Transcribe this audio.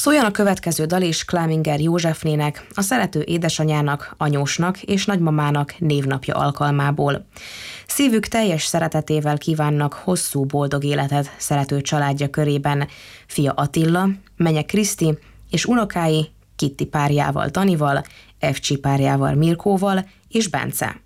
Szóljon a következő dal is Klaminger Józsefnének, a szerető édesanyának, anyósnak és nagymamának névnapja alkalmából. Szívük teljes szeretetével kívánnak hosszú, boldog életet szerető családja körében fia Attila, menye Kriszti és unokái Kitti párjával Danival, Evcsi párjával Mirkóval és Bence.